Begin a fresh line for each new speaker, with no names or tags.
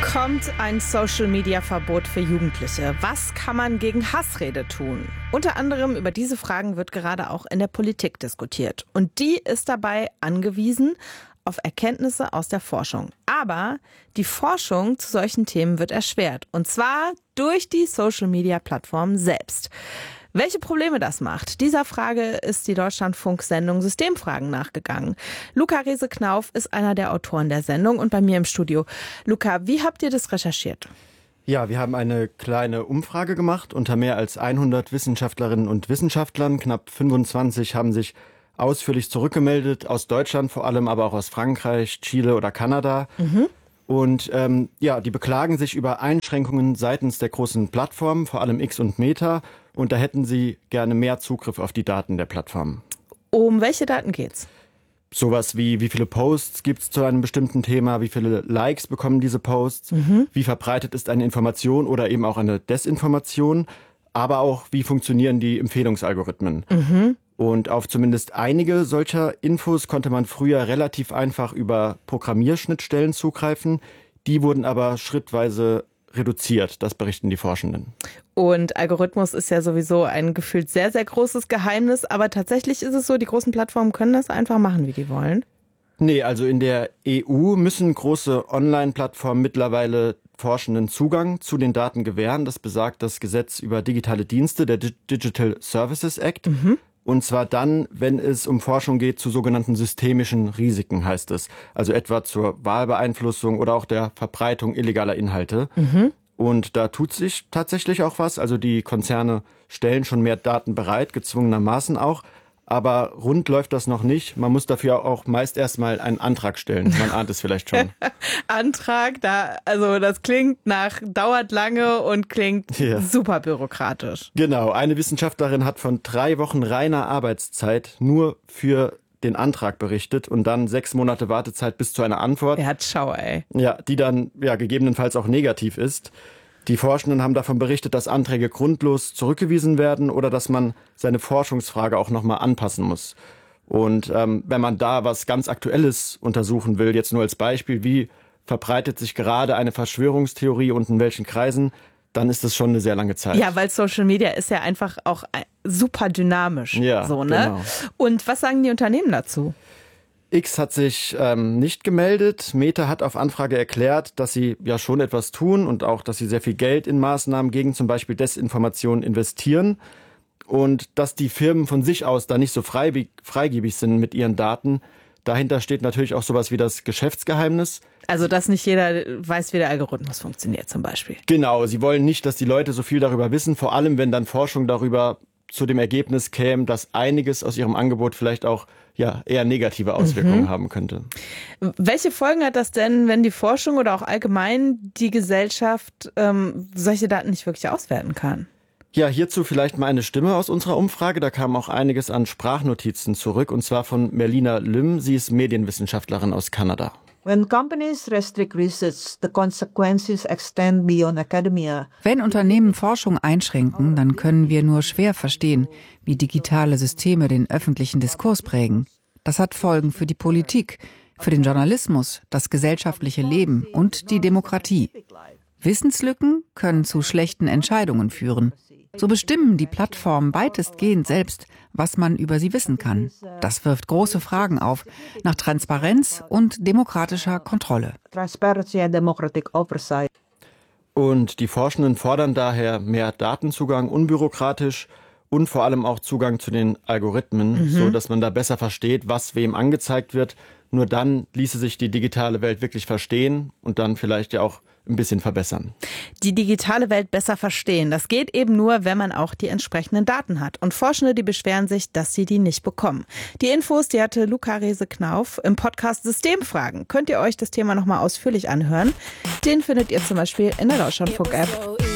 Kommt ein Social-Media-Verbot für Jugendliche? Was kann man gegen Hassrede tun? Unter anderem über diese Fragen wird gerade auch in der Politik diskutiert. Und die ist dabei angewiesen auf Erkenntnisse aus der Forschung. Aber die Forschung zu solchen Themen wird erschwert. Und zwar durch die Social-Media-Plattformen selbst. Welche Probleme das macht, dieser Frage ist die Deutschlandfunk-Sendung Systemfragen nachgegangen. Luca Rehse-Knauf ist einer der Autoren der Sendung und bei mir im Studio. Luca, wie habt ihr das recherchiert?
Ja, wir haben eine kleine Umfrage gemacht unter mehr als 100 Wissenschaftlerinnen und Wissenschaftlern. Knapp 25 haben sich ausführlich zurückgemeldet, aus Deutschland vor allem, aber auch aus Frankreich, Chile oder Kanada. Und die beklagen sich über Einschränkungen seitens der großen Plattformen, vor allem X und Meta. Und da hätten sie gerne mehr Zugriff auf die Daten der Plattformen.
Um welche Daten geht's?
Sowas wie viele Posts gibt es zu einem bestimmten Thema, wie viele Likes bekommen diese Posts, wie verbreitet ist eine Information oder eben auch eine Desinformation, aber auch wie funktionieren die Empfehlungsalgorithmen. Und auf zumindest einige solcher Infos konnte man früher relativ einfach über Programmierschnittstellen zugreifen. Die wurden aber schrittweise reduziert, das berichten die Forschenden.
Und Algorithmus ist ja sowieso ein gefühlt sehr, sehr großes Geheimnis. Aber tatsächlich ist es so, die großen Plattformen können das einfach machen, wie die wollen.
Nee, also in der EU müssen große Online-Plattformen mittlerweile Forschenden Zugang zu den Daten gewähren. Das besagt das Gesetz über digitale Dienste, der Digital Services Act. Und zwar dann, wenn es um Forschung geht zu sogenannten systemischen Risiken, heißt es. Also etwa zur Wahlbeeinflussung oder auch der Verbreitung illegaler Inhalte. Und da tut sich tatsächlich auch was. Also die Konzerne stellen schon mehr Daten bereit, gezwungenermaßen auch. Aber rund läuft das noch nicht. Man muss dafür auch meist erstmal einen Antrag stellen. Man ahnt es vielleicht schon.
Antrag, das klingt dauert lange und klingt super bürokratisch.
Genau, eine Wissenschaftlerin hat von 3 Wochen reiner Arbeitszeit nur für den Antrag berichtet und dann 6 Monate Wartezeit bis zu einer Antwort.
Er hat Schau, ey.
Ja, die dann gegebenenfalls auch negativ ist. Die Forschenden haben davon berichtet, dass Anträge grundlos zurückgewiesen werden oder dass man seine Forschungsfrage auch nochmal anpassen muss. Und wenn man da was ganz Aktuelles untersuchen will, jetzt nur als Beispiel, wie verbreitet sich gerade eine Verschwörungstheorie und in welchen Kreisen, dann ist das schon eine sehr lange Zeit.
Ja, weil Social Media ist ja einfach auch super dynamisch.
Ja,
so, ne?
Genau.
Und was sagen die Unternehmen dazu?
X hat sich nicht gemeldet. Meta hat auf Anfrage erklärt, dass sie ja schon etwas tun und auch, dass sie sehr viel Geld in Maßnahmen gegen zum Beispiel Desinformation investieren und dass die Firmen von sich aus da nicht so freigebig sind mit ihren Daten. Dahinter steht natürlich auch sowas wie das Geschäftsgeheimnis.
Also, dass nicht jeder weiß, wie der Algorithmus funktioniert zum Beispiel.
Genau, sie wollen nicht, dass die Leute so viel darüber wissen, vor allem wenn dann Forschung darüber zu dem Ergebnis käme, dass einiges aus ihrem Angebot vielleicht auch eher negative Auswirkungen haben könnte.
Welche Folgen hat das denn, wenn die Forschung oder auch allgemein die Gesellschaft solche Daten nicht wirklich auswerten kann?
Ja, hierzu vielleicht mal eine Stimme aus unserer Umfrage. Da kam auch einiges an Sprachnotizen zurück, und zwar von Merlina Lim. Sie ist Medienwissenschaftlerin aus Kanada.
When companies restrict research, the consequences extend beyond academia.
Wenn Unternehmen Forschung einschränken, dann können wir nur schwer verstehen, wie digitale Systeme den öffentlichen Diskurs prägen. Das hat Folgen für die Politik, für den Journalismus, das gesellschaftliche Leben und die Demokratie. Wissenslücken können zu schlechten Entscheidungen führen. So bestimmen die Plattformen weitestgehend selbst, was man über sie wissen kann. Das wirft große Fragen auf nach Transparenz und demokratischer Kontrolle.
Transparency and democratic oversight.
Und die Forschenden fordern daher mehr Datenzugang, unbürokratisch und vor allem auch Zugang zu den Algorithmen, so dass man da besser versteht, was wem angezeigt wird. Nur dann ließe sich die digitale Welt wirklich verstehen und dann vielleicht ja auch ein bisschen verbessern.
Die digitale Welt besser verstehen, das geht eben nur, wenn man auch die entsprechenden Daten hat. Und Forschende, die beschweren sich, dass sie die nicht bekommen. Die Infos, die hatte Luca Rehse-Knauf im Podcast Systemfragen. Könnt ihr euch das Thema nochmal ausführlich anhören? Den findet ihr zum Beispiel in der Deutschlandfunk-App.